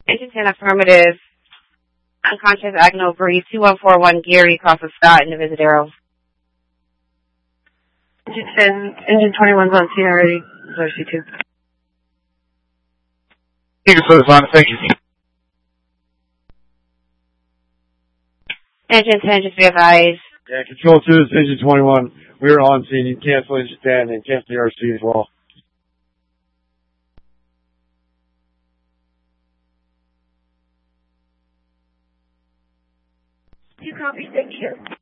Engine 10 affirmative. Unconscious Agno Breeze 2141 Gary across the Scott in the Visadero. Engine 10, Engine 21's on scene already. Sorry, C2. You can put us on, thank you. Engine 10, just be advised. Yeah, Control 2 is Engine 21. We're on scene. You can cancel Engine 10 and cancel the RC as well. You copy, thank you.